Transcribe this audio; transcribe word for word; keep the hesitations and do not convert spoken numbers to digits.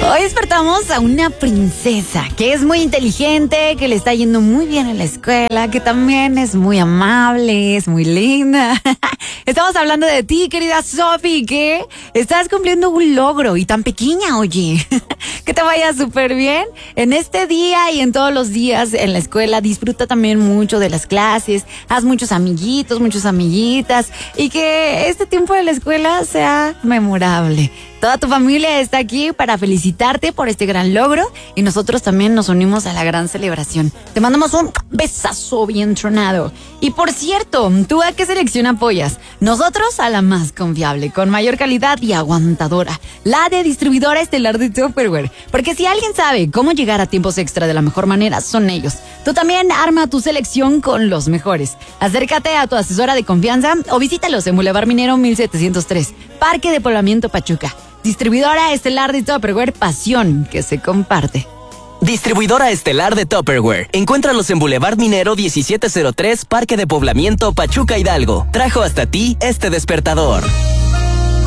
Hoy despertamos a una princesa que es muy inteligente, que le está yendo muy bien en la escuela, que también es muy amable, es muy linda. Estamos hablando de ti, querida Sofi, que estás cumpliendo un logro y tan pequeña, oye. Que te vaya súper bien en este día y en todos los días en la escuela. Disfruta también mucho de las clases, haz muchos amiguitos, muchas amiguitas y que este tiempo de la escuela sea memorable. Toda tu familia está aquí para felicitarte por este gran logro y nosotros también nos unimos a la gran celebración. Te mandamos un besazo bien tronado. Y por cierto, ¿tú a qué selección apoyas? Nosotros a la más confiable, con mayor calidad y aguantadora, la de distribuidora estelar de Tupperware. Porque si alguien sabe cómo llegar a tiempos extra de la mejor manera, son ellos. Tú también arma tu selección con los mejores. Acércate a tu asesora de confianza o visítalos en Boulevard Minero mil setecientos tres, Parque de Poblamiento Pachuca. Distribuidora estelar de Tupperware, pasión que se comparte. Distribuidora estelar de Tupperware. Encuéntralos en Boulevard Minero diecisiete cero tres, Parque de Poblamiento Pachuca Hidalgo. Trajo hasta ti este despertador.